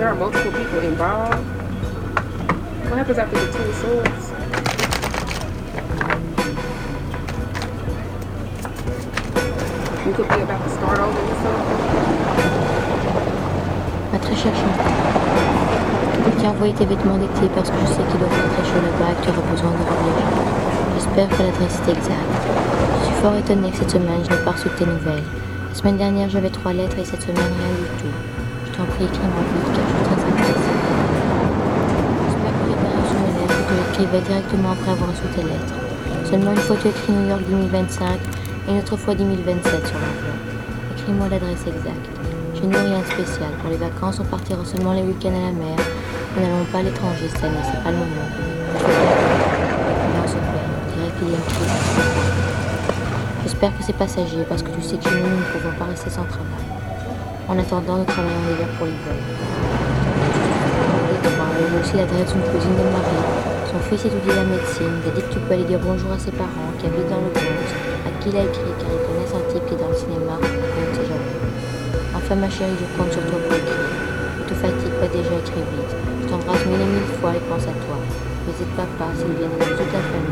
there are multiple people involved. What happens after the Two of Swords? You could be about to start over with something. Ma très chère chérie, je t'ai envoyé tes vêtements d'été parce que je sais qu'il doit faire très chaud là-bas et que tu auras besoin de revenir. J'espère que l'adresse est exacte. Je suis fort étonnée que cette semaine je n'ai pas reçu de tes nouvelles. La semaine dernière j'avais 3 lettres et cette semaine rien du tout. Je t'en prie, écris-moi vite car je suis très intéressée. J'espère que tu as bien reçu mes lettres et que j'écrivais directement après avoir reçu tes lettres. Seulement une fois tu écris New York 2025 et une autre fois 2027 sur l'enveloppe. Écris-moi l'adresse exacte. Chez nous, rien de spécial. Pour les vacances, on partira seulement les week-ends à la mer. Nous n'allons pas à l'étranger cette année, c'est pas le moment. Non, se plaît, on dirait qu'il y a une crise. J'espère que c'est passager parce que tu sais que chez nous ne pouvons pas rester sans travail. En attendant, nous travaillons l'hiver pour l'hiver. J'ai aussi l'adresse d'une cousine de Marie. Son fils étudie la médecine. Il a dit que tu peux aller dire bonjour à ses parents qui habitent dans le Bronx, à qui il a écrit car ils connaissent un type qui est dans le cinéma, mais on ne sait jamais. Enfin ma chérie, je compte sur toi pour écrire. Ne te fatigue pas déjà, écris vite. Je t'embrasse mille et mille fois et pense à toi. N'hésite pas, Sylviane et toute la famille.